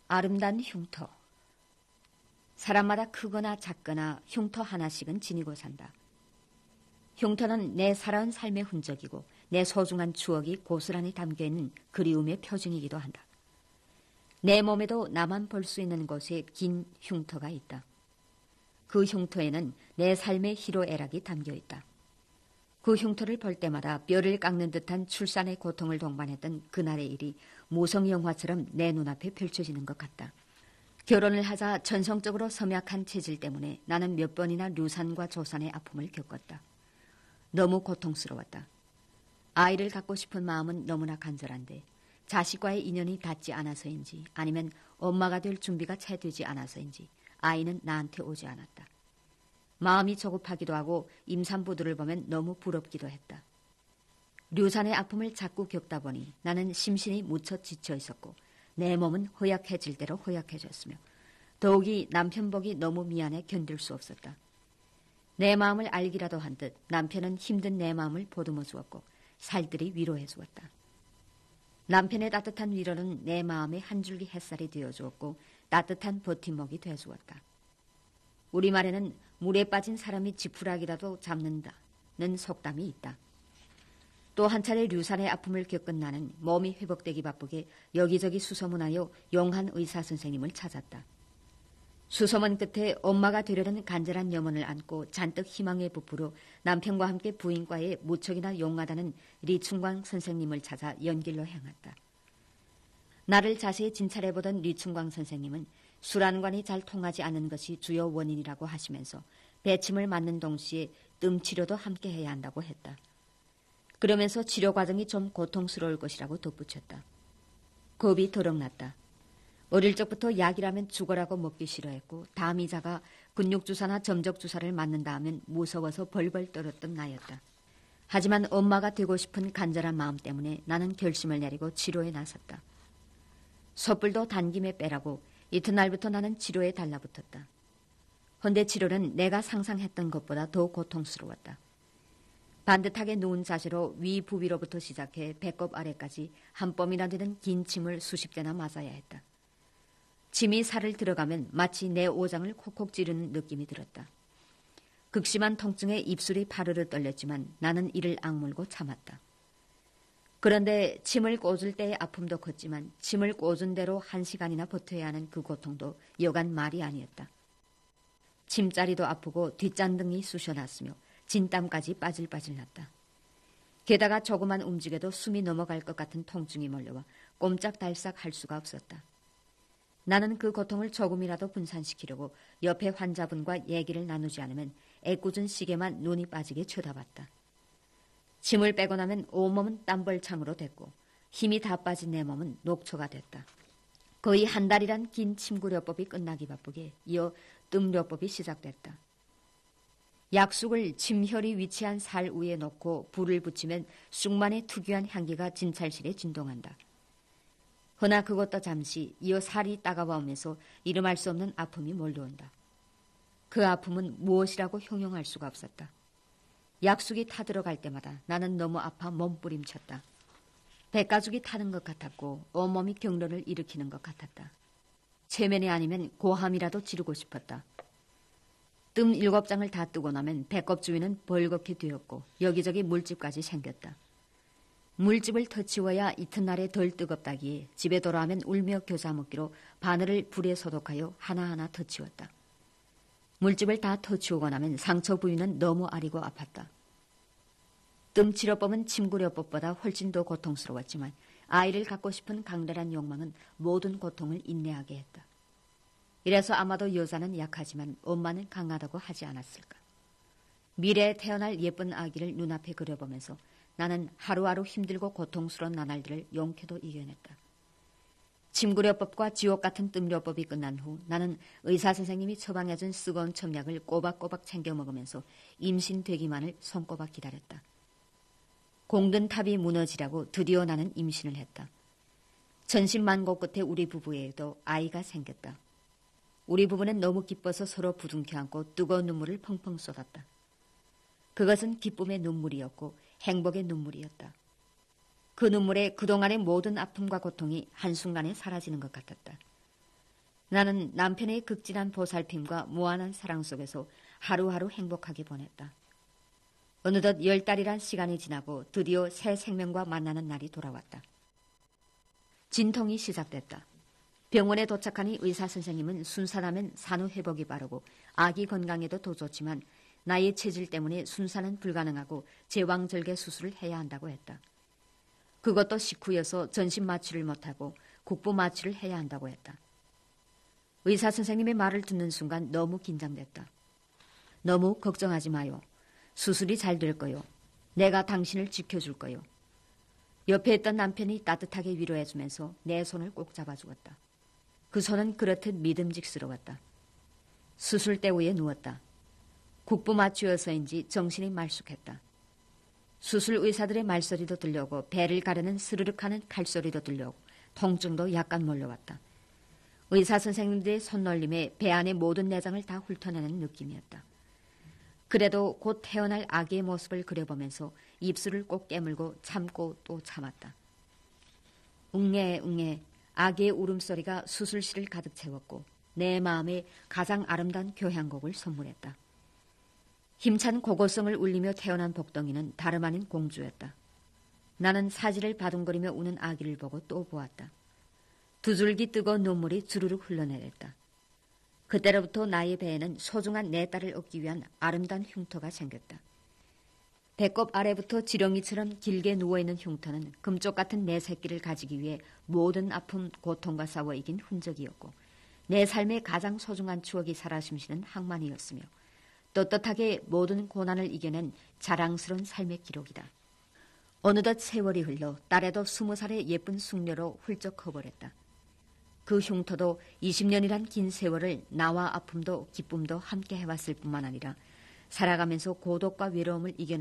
아름다운 흉터. 사람마다 크거나 작거나 흉터 하나씩은 지니고 산다. 흉터는 내 살아온 삶의 흔적이고 내 소중한 추억이 고스란히 담겨있는 그리움의 표징이기도 한다. 내 몸에도 나만 볼 수 있는 곳에 긴 흉터가 있다. 그 흉터에는 내 삶의 희로애락이 담겨있다. 그 흉터를 볼 때마다 뼈를 깎는 듯한 출산의 고통을 동반했던 그날의 일이 모성영화처럼 내 눈앞에 펼쳐지는 것 같다. 결혼을 하자 전성적으로 섬약한 체질 때문에 나는 몇 번이나 류산과 조산의 아픔을 겪었다. 너무 고통스러웠다. 아이를 갖고 싶은 마음은 너무나 간절한데 자식과의 인연이 닿지 않아서인지 아니면 엄마가 될 준비가 채 되지 않아서인지 아이는 나한테 오지 않았다. 마음이 조급하기도 하고 임산부들을 보면 너무 부럽기도 했다. 류산의 아픔을 자꾸 겪다 보니 나는 심신이 무척 지쳐 있었고 내 몸은 허약해질 대로 허약해졌으며 더욱이 남편 보기 너무 미안해 견딜 수 없었다. 내 마음을 알기라도 한 듯 남편은 힘든 내 마음을 보듬어 주었고 살들이 위로해 주었다. 남편의 따뜻한 위로는 내 마음에 한 줄기 햇살이 되어주었고 따뜻한 버팀목이 되어주었다. 우리말에는 물에 빠진 사람이 지푸라기라도 잡는다는 속담이 있다. 또 한 차례 류산의 아픔을 겪은 나는 몸이 회복되기 바쁘게 여기저기 수소문하여 용한 의사 선생님을 찾았다. 수소문 끝에 엄마가 되려는 간절한 염원을 안고 잔뜩 희망에 부풀어 남편과 함께 부인과에 무척이나 용하다는 리충광 선생님을 찾아 연길로 향했다. 나를 자세히 진찰해보던 리충광 선생님은 술안관이 잘 통하지 않는 것이 주요 원인이라고 하시면서 배침을 맞는 동시에 뜸치료도 함께 해야 한다고 했다. 그러면서 치료 과정이 좀 고통스러울 것이라고 덧붙였다. 겁이 더럭 났다. 어릴 적부터 약이라면 죽어라고 먹기 싫어했고 담이자가 근육주사나 점적주사를 맞는다 하면 무서워서 벌벌 떨었던 나였다. 하지만 엄마가 되고 싶은 간절한 마음 때문에 나는 결심을 내리고 치료에 나섰다. 섣불도 단김에 빼라고 이튿날부터 나는 치료에 달라붙었다. 헌데 치료는 내가 상상했던 것보다 더 고통스러웠다. 반듯하게 누운 자세로 위 부위로부터 시작해 배꼽 아래까지 한 뼘이나 되는 긴 침을 수십 대나 맞아야 했다. 침이 살을 들어가면 마치 내 오장을 콕콕 찌르는 느낌이 들었다. 극심한 통증에 입술이 파르르 떨렸지만 나는 이를 악물고 참았다. 그런데 침을 꽂을 때의 아픔도 컸지만 침을 꽂은 대로 1시간이나 버텨야 하는 그 고통도 여간 말이 아니었다. 침자리도 아프고 뒷잔등이 쑤셔났으며 진땀까지 빠질빠질 났다. 게다가 조금만 움직여도 숨이 넘어갈 것 같은 통증이 몰려와 꼼짝달싹 할 수가 없었다. 나는 그 고통을 조금이라도 분산시키려고 옆에 환자분과 얘기를 나누지 않으면 애꿎은 시계만 눈이 빠지게 쳐다봤다. 침을 빼고 나면 온몸은 땀벌창으로 됐고 힘이 다 빠진 내 몸은 녹초가 됐다. 거의 한 달이란 긴 침구려법이 끝나기 바쁘게 이어 뜸려법이 시작됐다. 약숙을 침혈이 위치한 살 위에 놓고 불을 붙이면 쑥만의 특유한 향기가 진찰실에 진동한다. 허나 그것도 잠시 이어 살이 따가워오면서 이름할 수 없는 아픔이 몰려온다. 그 아픔은 무엇이라고 형용할 수가 없었다. 약숙이 타들어갈 때마다 나는 너무 아파 몸부림쳤다. 백가죽이 타는 것 같았고 온몸이 경련을 일으키는 것 같았다. 체면이 아니면 고함이라도 지르고 싶었다. 뜸 7장을 다 뜨고 나면 배꼽 주위는 벌겋게 되었고 여기저기 물집까지 생겼다. 물집을 터치워야 이튿날에 덜 뜨겁다기에 집에 돌아오면 울며 겨자 먹기로 바늘을 불에 소독하여 하나하나 터치웠다. 물집을 다 터치우고 나면 상처 부위는 너무 아리고 아팠다. 뜸치료법은 침구려법보다 훨씬 더 고통스러웠지만 아이를 갖고 싶은 강렬한 욕망은 모든 고통을 인내하게 했다. 이래서 아마도 여자는 약하지만 엄마는 강하다고 하지 않았을까. 미래에 태어날 예쁜 아기를 눈앞에 그려보면서 나는 하루하루 힘들고 고통스러운 나날들을 용케도 이겨냈다. 침구려법과 지옥 같은 뜸려법이 끝난 후 나는 의사 선생님이 처방해준 쓰거운 첨약을 꼬박꼬박 챙겨 먹으면서 임신되기만을 손꼽아 기다렸다. 공든 탑이 무너지라고 드디어 나는 임신을 했다. 천신만고 끝에 우리 부부에도 아이가 생겼다. 우리 부부는 너무 기뻐서 서로 부둥켜 안고 뜨거운 눈물을 펑펑 쏟았다. 그것은 기쁨의 눈물이었고 행복의 눈물이었다. 그 눈물에 그동안의 모든 아픔과 고통이 한순간에 사라지는 것 같았다. 나는 남편의 극진한 보살핌과 무한한 사랑 속에서 하루하루 행복하게 보냈다. 어느덧 10달이란 시간이 지나고 드디어 새 생명과 만나는 날이 돌아왔다. 진통이 시작됐다. 병원에 도착하니 의사 선생님은 순산하면 산후 회복이 빠르고 아기 건강에도 더 좋지만 나의 체질 때문에 순산은 불가능하고 제왕절개 수술을 해야 한다고 했다. 그것도 식후여서 전신 마취를 못하고 국부 마취를 해야 한다고 했다. 의사 선생님의 말을 듣는 순간 너무 긴장됐다. 너무 걱정하지 마요. 수술이 잘 될 거요. 내가 당신을 지켜줄 거요. 옆에 있던 남편이 따뜻하게 위로해주면서 내 손을 꼭 잡아주었다. 그 손은 그렇듯 믿음직스러웠다. 수술대 위에 누웠다. 국부 마취여서인지 정신이 말쑥했다. 수술 의사들의 말소리도 들려오고 배를 가르는 스르륵하는 칼소리도 들려오고 통증도 약간 몰려왔다. 의사 선생님들의 손놀림에 배 안의 모든 내장을 다 훑어내는 느낌이었다. 그래도 곧 태어날 아기의 모습을 그려보면서 입술을 꼭 깨물고 참고 또 참았다. 웅에 웅에 아기의 울음소리가 수술실을 가득 채웠고 내 마음에 가장 아름다운 교향곡을 선물했다. 힘찬 고고성을 울리며 태어난 복덩이는 다름 아닌 공주였다. 나는 사지를 바둥거리며 우는 아기를 보고 또 보았다. 두 줄기 뜨거운 눈물이 주르륵 흘러내렸다. 그때로부터 나의 배에는 소중한 내 딸을 얻기 위한 아름다운 흉터가 생겼다. 배꼽 아래부터 지렁이처럼 길게 누워있는 흉터는 금쪽 같은 내 새끼를 가지기 위해 모든 아픔, 고통과 싸워 이긴 흔적이었고 내 삶의 가장 소중한 추억이 살아 숨쉬는 항만이었으며 떳떳하게 모든 고난을 이겨낸 자랑스러운 삶의 기록이다. 어느덧 세월이 흘러 딸에도 20살의 예쁜 숙녀로 훌쩍 커버렸다. 그 흉터도 20년이란 긴 세월을 나와 아픔도 기쁨도 함께 해왔을 뿐만 아니라 살아가면서 고독과 외로움을 이겨낸